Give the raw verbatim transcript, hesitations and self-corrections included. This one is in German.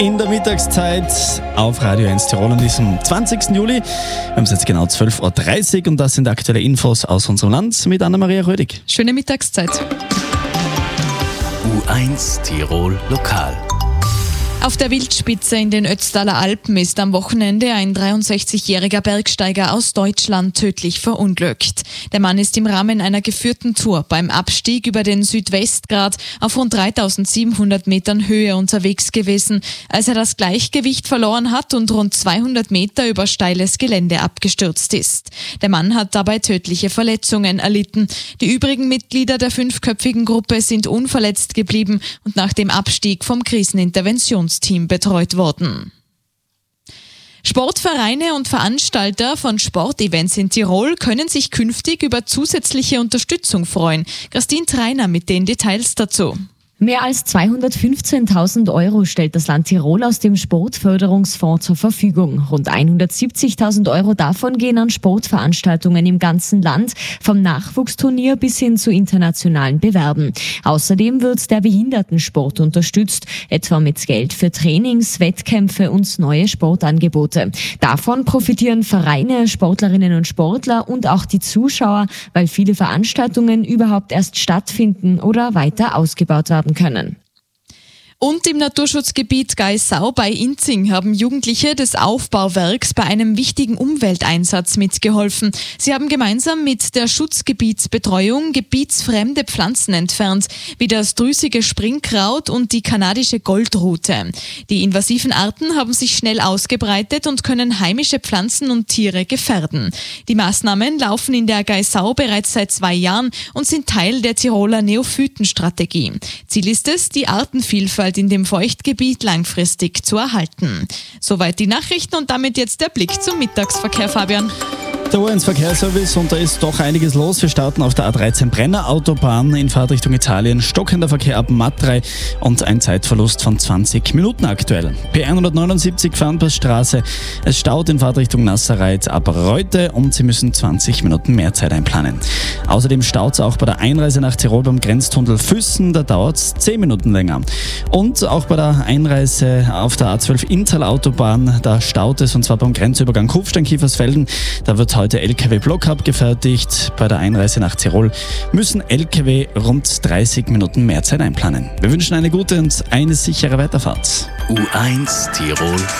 In der Mittagszeit auf Radio eins Tirol an diesem zwanzigsten Juli. Wir haben es jetzt genau zwölf Uhr dreißig und das sind aktuelle Infos aus unserem Land mit Anna-Maria Rödig. Schöne Mittagszeit. U eins Tirol Lokal. Auf der Wildspitze in den Ötztaler Alpen ist am Wochenende ein dreiundsechzigjähriger Bergsteiger aus Deutschland tödlich verunglückt. Der Mann ist im Rahmen einer geführten Tour beim Abstieg über den Südwestgrat auf rund dreitausendsiebenhundert Metern Höhe unterwegs gewesen, als er das Gleichgewicht verloren hat und rund zweihundert Meter über steiles Gelände abgestürzt ist. Der Mann hat dabei tödliche Verletzungen erlitten. Die übrigen Mitglieder der fünfköpfigen Gruppe sind unverletzt geblieben und nach dem Abstieg vom Kriseninterventions Team betreut worden. Sportvereine und Veranstalter von Sportevents in Tirol können sich künftig über zusätzliche Unterstützung freuen. Christine Treiner mit den Details dazu. Mehr als zweihundertfünfzehntausend Euro stellt das Land Tirol aus dem Sportförderungsfonds zur Verfügung. Rund hundertsiebzigtausend Euro davon gehen an Sportveranstaltungen im ganzen Land, vom Nachwuchsturnier bis hin zu internationalen Bewerben. Außerdem wird der Behindertensport unterstützt, etwa mit Geld für Trainings, Wettkämpfe und neue Sportangebote. Davon profitieren Vereine, Sportlerinnen und Sportler und auch die Zuschauer, weil viele Veranstaltungen überhaupt erst stattfinden oder weiter ausgebaut werden können. Und im Naturschutzgebiet Gaisau bei Inzing haben Jugendliche des Aufbauwerks bei einem wichtigen Umwelteinsatz mitgeholfen. Sie haben gemeinsam mit der Schutzgebietsbetreuung gebietsfremde Pflanzen entfernt, wie das drüsige Springkraut und die kanadische Goldrute. Die invasiven Arten haben sich schnell ausgebreitet und können heimische Pflanzen und Tiere gefährden. Die Maßnahmen laufen in der Gaisau bereits seit zwei Jahren und sind Teil der Tiroler Neophytenstrategie. Ziel ist es, die Artenvielfalt in dem Feuchtgebiet langfristig zu erhalten. Soweit die Nachrichten und damit jetzt der Blick zum Mittagsverkehr, Fabian. Der U eins Verkehrsservice und da ist doch einiges los. Wir starten auf der A dreizehn Brenner Autobahn in Fahrtrichtung Italien. Stockender Verkehr ab Matrei und ein Zeitverlust von zwanzig Minuten aktuell. P hundertneunundsiebzig Farnpassstraße. Es staut in Fahrtrichtung Nasserreit ab Reute und Sie müssen zwanzig Minuten mehr Zeit einplanen. Außerdem staut es auch bei der Einreise nach Tirol beim Grenztunnel Füssen. Da dauert es zehn Minuten länger. Und auch bei der Einreise auf der A zwölf Inntal Autobahn, da staut es und zwar beim Grenzübergang Kufstein-Kiefersfelden. Da wird heute L K W-Block abgefertigt. Bei der Einreise nach Tirol müssen L K W rund dreißig Minuten mehr Zeit einplanen. Wir wünschen eine gute und eine sichere Weiterfahrt. U eins Tirol